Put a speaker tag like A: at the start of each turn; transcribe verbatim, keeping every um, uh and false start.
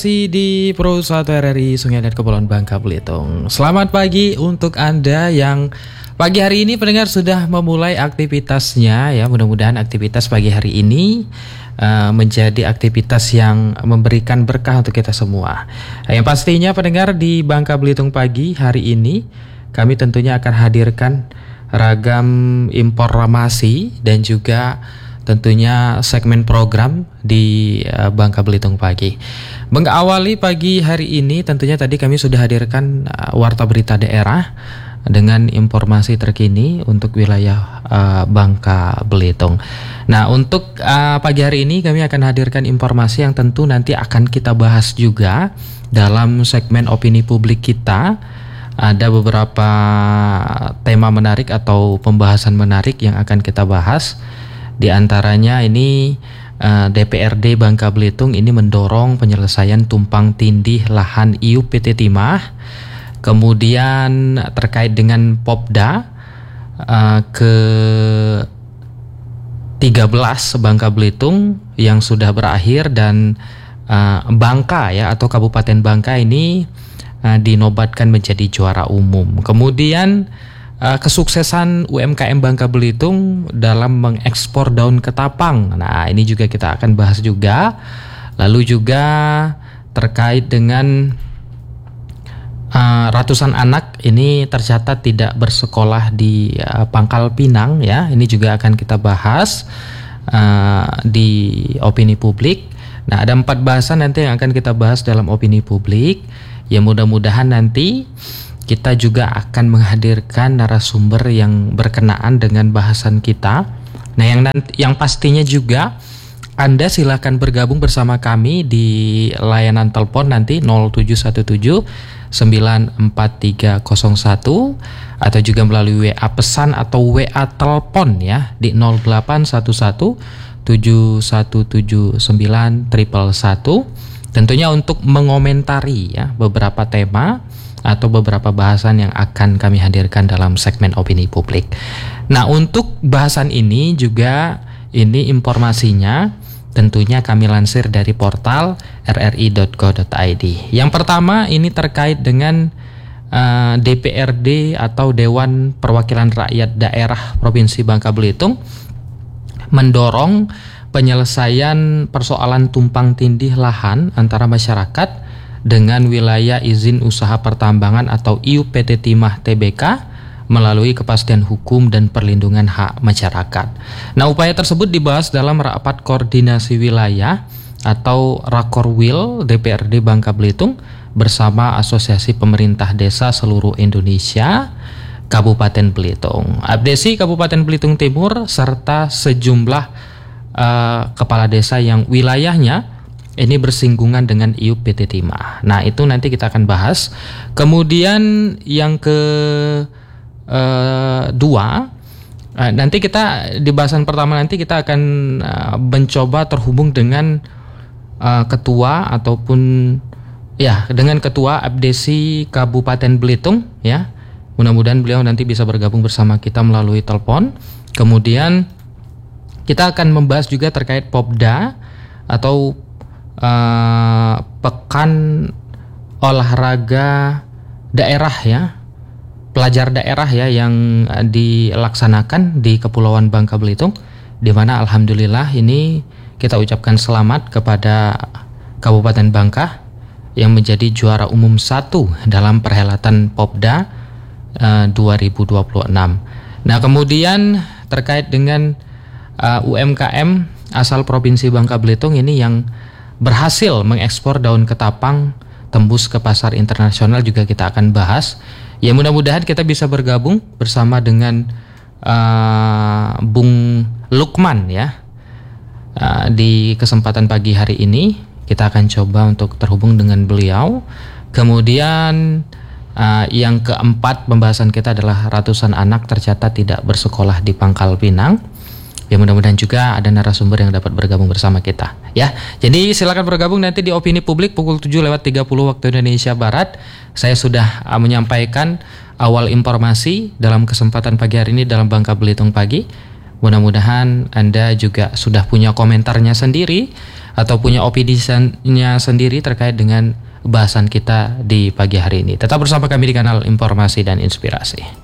A: Masih di Pro satu R R I Sungai dan Kepulauan Bangka Belitung. Selamat pagi untuk Anda yang pagi hari ini pendengar sudah memulai aktivitasnya ya. Mudah-mudahan aktivitas pagi hari ini uh, menjadi aktivitas yang memberikan berkah untuk kita semua. Nah, yang pastinya pendengar di Bangka Belitung pagi hari ini kami tentunya akan hadirkan ragam informasi dan juga tentunya segmen program di uh, Bangka Belitung pagi. Mengawali pagi hari ini tentunya tadi kami sudah hadirkan uh, warta berita daerah dengan informasi terkini untuk wilayah uh, Bangka Belitung. Nah, untuk uh, pagi hari ini kami akan hadirkan informasi yang tentu nanti akan kita bahas juga dalam segmen opini publik kita. Ada beberapa tema menarik atau pembahasan menarik yang akan kita bahas. Di antaranya ini uh, D P R D Bangka Belitung ini mendorong penyelesaian tumpang tindih lahan I U P T Timah. Kemudian terkait dengan Popda uh, ke tiga belas Bangka Belitung yang sudah berakhir dan uh, Bangka ya atau Kabupaten Bangka ini uh, dinobatkan menjadi juara umum. Kemudian Uh, kesuksesan U M K M Bangka Belitung dalam mengekspor daun ketapang. Nah, ini juga kita akan bahas juga. Lalu juga terkait dengan uh, ratusan anak ini tercatat tidak bersekolah di uh, Pangkal Pinang ya. Ini juga akan kita bahas uh, di opini publik. Nah, ada empat bahasan nanti yang akan kita bahas dalam opini publik. Ya, mudah-mudahan nanti kita juga akan menghadirkan narasumber yang berkenaan dengan bahasan kita. Nah, yang nanti, yang pastinya juga Anda silakan bergabung bersama kami di layanan telepon nanti nol tujuh satu tujuh sembilan empat tiga nol satu atau juga melalui W A pesan atau W A telepon ya di nol delapan satu satu tujuh satu tujuh sembilan satu satu. Tentunya untuk mengomentari ya beberapa tema atau beberapa bahasan yang akan kami hadirkan dalam segmen opini publik. Nah, untuk bahasan ini juga ini informasinya tentunya kami lansir dari portal r r i dot co dot i d. Yang pertama ini terkait dengan uh, D P R D atau Dewan Perwakilan Rakyat Daerah Provinsi Bangka Belitung mendorong penyelesaian persoalan tumpang tindih lahan antara masyarakat dengan wilayah izin usaha pertambangan atau I U P T Timah T B K melalui kepastian hukum dan perlindungan hak masyarakat. Nah, upaya tersebut dibahas dalam rapat koordinasi wilayah atau Rakorwil D P R D Bangka Belitung bersama Asosiasi Pemerintah Desa Seluruh Indonesia Kabupaten Belitung, Abdesi Kabupaten Belitung Timur serta sejumlah uh, kepala desa yang wilayahnya ini bersinggungan dengan I U P T Timah. Nah, itu nanti kita akan bahas. Kemudian yang ke uh, dua, uh, nanti kita di bahasan pertama nanti kita akan uh, mencoba terhubung dengan uh, ketua ataupun ya dengan ketua Abdesi Kabupaten Belitung ya. Mudah-mudahan beliau nanti bisa bergabung bersama kita melalui telepon. Kemudian kita akan membahas juga terkait Popda atau Uh, pekan olahraga daerah ya, pelajar daerah ya yang uh, dilaksanakan di Kepulauan Bangka Belitung, di mana alhamdulillah ini kita ucapkan selamat kepada Kabupaten Bangka yang menjadi juara umum satu dalam perhelatan Popda uh, dua ribu dua puluh enam. Nah, kemudian terkait dengan uh, U M K M asal Provinsi Bangka Belitung ini yang berhasil mengekspor daun ketapang tembus ke pasar internasional juga kita akan bahas. Ya, mudah-mudahan kita bisa bergabung bersama dengan uh, Bung Lukman ya uh, di kesempatan pagi hari ini. Kita akan coba untuk terhubung dengan beliau. Kemudian uh, yang keempat pembahasan kita adalah ratusan anak tercatat tidak bersekolah di Pangkal Pinang. Ya, mudah-mudahan juga ada narasumber yang dapat bergabung bersama kita ya. Jadi silakan bergabung nanti di opini publik pukul tujuh lewat tiga puluh waktu Indonesia Barat. Saya sudah uh, menyampaikan awal informasi dalam kesempatan pagi hari ini dalam Bangka Belitung pagi. Mudah-mudahan Anda juga sudah punya komentarnya sendiri atau punya opininya sendiri terkait dengan bahasan kita di pagi hari ini. Tetap bersama kami di kanal Informasi dan Inspirasi.